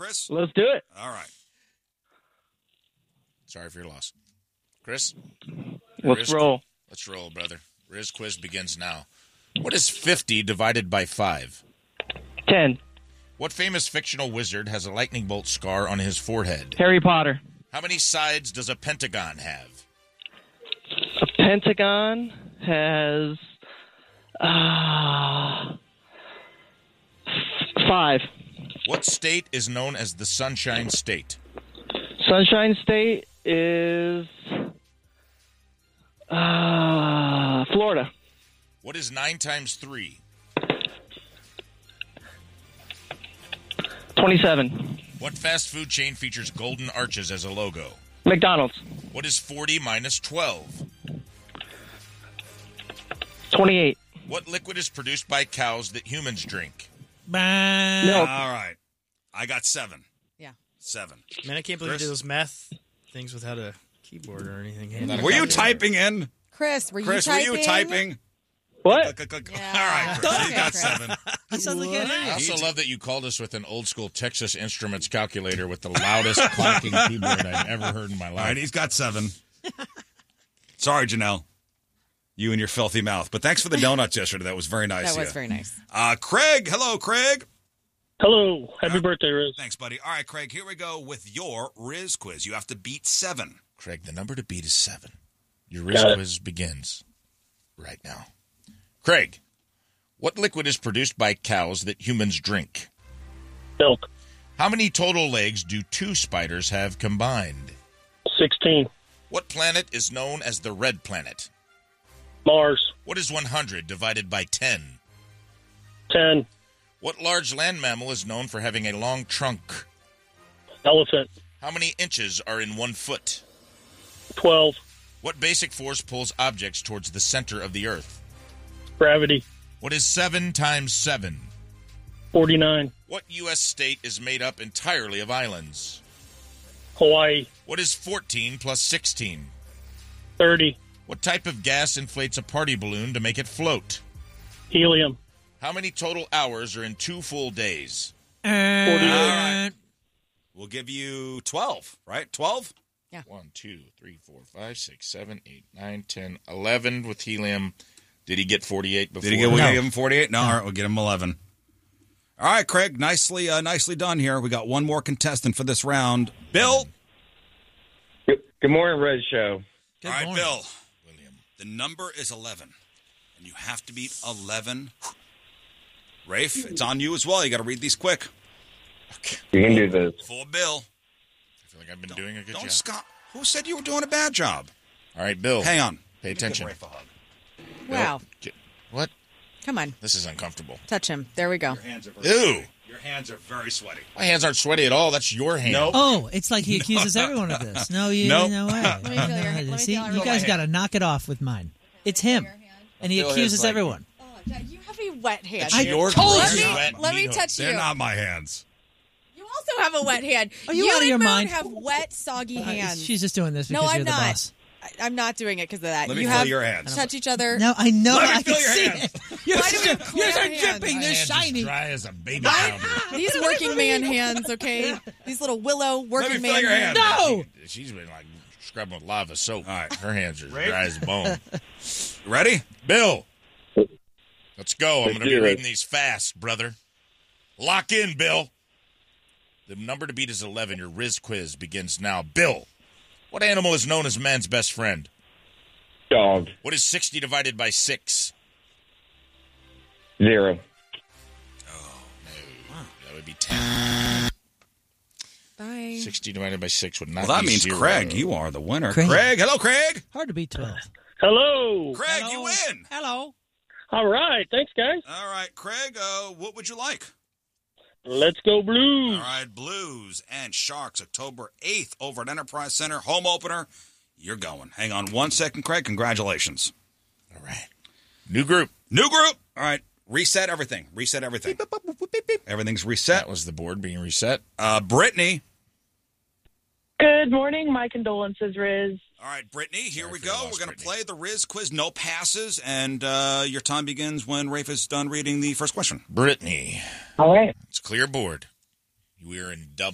Chris? Let's do it. All right. Sorry for your loss. Chris? Let's roll. Let's roll, brother. Riz quiz begins now. What is 50 divided by 5? 10. What famous fictional wizard has a lightning bolt scar on his forehead? Harry Potter. How many sides does a pentagon have? A pentagon has 5. What state is known as the Sunshine State? Sunshine State is Florida. What is 9 times 3? 27. What fast food chain features golden arches as a logo? McDonald's. What is 40 minus 12? 28. What liquid is produced by cows that humans drink? Milk. All right. I got 7. Yeah. 7. Man, I can't believe Chris? you did those math things without a keyboard or anything. Were you typing in? Chris, were Chris, you were you typing? What? All Yeah. right, Chris. Okay, You got Chris. 7. He sounds like an I idiot. also love that you called us with an old school Texas Instruments calculator with the loudest clacking keyboard I've ever heard in my All right, life. he's got 7. Sorry, Janelle. You and your filthy mouth. But thanks for the donuts yesterday. That was very nice. That was of you. very nice. Craig. Hello, Craig. Hello. Happy birthday, Riz. Thanks, buddy. All right, Craig, here we go with your Riz quiz. You have to beat 7. Craig, the number to beat is 7. Your Riz quiz begins right now. Craig, what liquid is produced by cows that humans drink? Milk. How many total legs do 2 spiders have combined? 16. What planet is known as the red planet? Mars. What is 100 divided by 10? 10. What large land mammal is known for having a long trunk? Elephant. How many inches are in 1 foot? 12. What basic force pulls objects towards the center of the earth? Gravity. What is 7 times 7? 49. What U.S. state is made up entirely of islands? Hawaii. What is 14 plus 16? 30. What type of gas inflates a party balloon to make it float? Helium. How many total hours are in 2 full days? 48. All right. We'll give you 12, right? 12? 1, 2, 3, 4, 5, 6, 7, 8, 9, 10, 11 with helium. Did he get 48 before? Did he get, we gonna give him 48? No, all right, we'll get him 11. All right, Craig, nicely done here. We got one more contestant for this round. Bill. Good morning, Red Show. All right, Bill. William. The number is 11, and you have to beat 11. Rafe, it's on you as well. You got to read these quick. Okay. You can do this. For Bill. I feel like I've been doing a good Don't job. Scott. Who said you were doing a bad job? All right, Bill. Hang on. Pay attention. Give Rafe a hug. Wow. What? Come on. This is uncomfortable. Touch him. There we go. Your hands are very Ew. sweaty. Your hands are very sweaty. My hands aren't sweaty at all. That's your hand. Nope. Oh, it's like he accuses everyone of this. No, Nope. no way. Let me feel your hand. Let me See, feel your you guys hand. got to knock it off with mine. It's him, and he feel his, accuses like- everyone. Oh, God, you have a wet hand. It's your told gross, you. wet Let me meat touch They're you. not my hands. You also have a wet hand. Are you out of your and Moon mind? have wet, soggy hands. She's just doing this No, because I'm you're the not. boss. I'm not doing it because of that. Let me you feel have your hands. touch each other. No, I know. Let me I feel can your see hands. it. Yours Why do we have are clear hands? dripping. My They're hands shiny. as dry as a baby powder. These working man hands, okay? These little willow working feel man your hands. hand. No. She's been like scrubbing with lava soap. All right. Her hands are Rafe? dry as a bone. Ready? Bill, let's go. I'm Let's going to be do it. reading these fast, brother. Lock in, Bill. The number to beat is 11. Your Riz quiz begins now. Bill, what animal is known as man's best friend? Dog. What is 60 divided by 6? 0. That would be 10. Bye. 60 divided by 6 would not Well, that be means 0. Craig, you are the winner. Craig. Craig. Hello, Craig. Hard to beat 12. Hello. Craig, you win. Hello. All right. Thanks, guys. All right, Craig, what would you like? Let's go Blues. All right, Blues and Sharks, October 8th over at Enterprise Center, home opener. You're going. Hang on 1 second, Craig. Congratulations. All right. New group. New group. All right, reset everything. Reset everything. Everything's reset. That was the board being reset. Brittany. Good morning. My condolences, Riz. All right, Brittany, here Sorry we for your go. loss, We're going to Brittany. play the Riz quiz, no passes, and your time begins when Rafe is done reading the first question. Brittany, All right. it's clear board. We are in double.